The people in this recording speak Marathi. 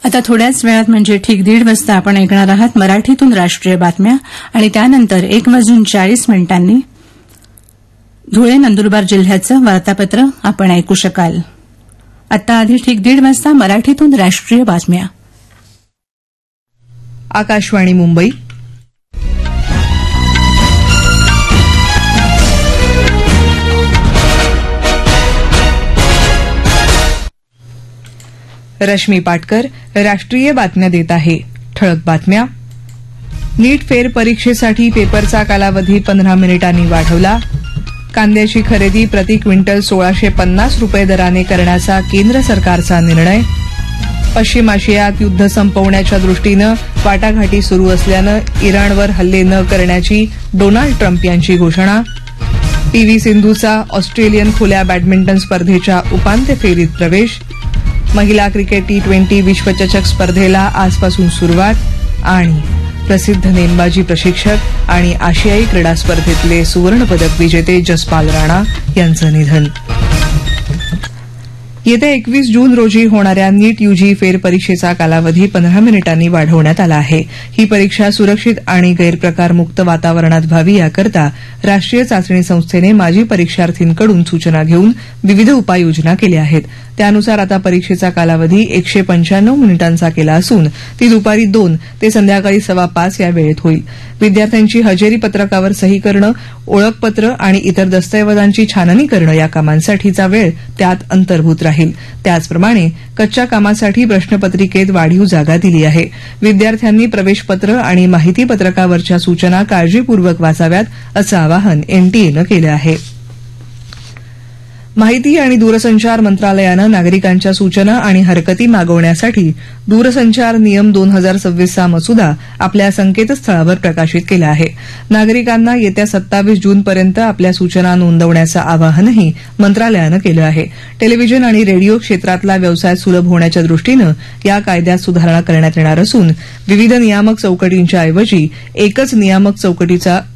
आता थोड्याच वेळात म्हणजे ठीक 1:30 वाजता आपण ऐकणार आहात मराठीतून राष्ट्रीय बातम्या आणि त्यानंतर 1:40 धुळे नंदुरबार जिल्ह्याचं वार्तापत्र आपण ऐकू शकाल. आता आधी ठीक 1:30 वाजता मराठीतून राष्ट्रीय बातम्या. आकाशवाणी मुंबई. रश्मी पाटकर राष्ट्रीय बातम्या देत आहे. ठळक बातम्या. नीट फेरपरीक्षेसाठी पेपरचा कालावधी 15 मिनिटांनी वाढवला. कांद्याची खरेदी प्रति क्विंटल 1650 रुपये दराने करण्याचा केंद्र सरकारचा निर्णय. पश्चिम आशियात युद्ध संपवण्याच्या दृष्टीनं वाटाघाटी सुरू असल्यानं इराणवर हल्ले न करण्याची डोनाल्ड ट्रम्प यांची घोषणा. पीव्ही सिंधूचा ऑस्ट्रेलियन खुल्या बॅडमिंटन स्पर्धेच्या उपांत्य फेरीत प्रवेश. महिला क्रिकेट T20 विश्वचषक स्पर्धेला आजपासून सुरुवात. आणि प्रसिद्ध नेमबाजी प्रशिक्षक आणि आशियाई क्रीडा स्पर्धेतले सुवर्णपदक विजेते जसपाल राणा यांचं निधन. येत्या 21 जून रोजी होणाऱ्या नीट यूजी फेरपरीक्षेचा कालावधी 15 मिनिटांनी वाढवण्यात आला आहे. ही परीक्षा सुरक्षित आणि गैरप्रकारमुक्त वातावरणात व्हावी याकरता राष्ट्रीय चाचणी संस्थेने माजी परीक्षार्थींकडून सूचना घेऊन विविध उपाययोजना केल्या आहेत. त्यानुसार आता परीक्षेचा कालावधी 195 मिनिटांचा केला असून ती दुपारी 2 ते संध्याकाळी 5:15 या वेळेत होईल. विद्यार्थ्यांची हजेरी पत्रकावर सही करणं, ओळखपत्र आणि इतर दस्तऐवजांची छाननी करणं या कामांसाठीचा वेळ त्यात अंतर्भूत राहील. त्याचप्रमाणे कच्च्या कामासाठी प्रश्नपत्रिकेत वाढीव जागा दिली आहे. विद्यार्थ्यांनी प्रवेशपत्र आणि माहिती पत्रकावरच्या सूचना काळजीपूर्वक वाचाव्यात असं आवाहन एनटीएनं केलं आहे. माहिती आणि दूरसंचार मंत्रालयानं नागरिकांच्या सूचना आणि हरकती मागवण्यासाठी दूरसंचार नियम 2026 चा मसुदा आपल्या संकेतस्थळावर प्रकाशित केला आहे. नागरिकांना येत्या 27 जूनपर्यंत आपल्या सूचना नोंदवण्याचं आवाहनही मंत्रालयानं केलं आहे. टेलिव्हिजन आणि रेडिओ क्षेत्रातला व्यवसाय सुलभ होण्याच्या दृष्टीनं या कायद्यात सुधारणा करण्यात येणार असून विविध नियामक चौकटींच्या ऐवजी एकच नियामक चौकटीचा